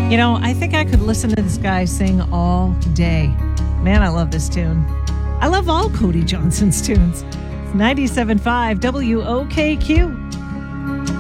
You know, I think I could listen to this guy sing all day. Man, I love this tune. I love all Cody Johnson's tunes. It's 97.5 WOKQ.